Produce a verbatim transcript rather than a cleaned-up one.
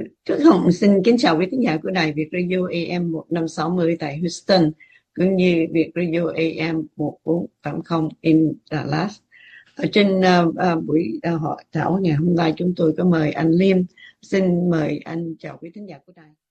Trước Hồng xin kính chào quý khán giả của đài Việt Radio a em một năm sáu mươi tại Houston, cũng như Việt Radio a em một bốn tám không in Dallas. Ở trên uh, uh, buổi uh, hội thảo ngày hôm nay chúng tôi có mời anh Liêm. Xin mời anh chào quý khán giả của đài.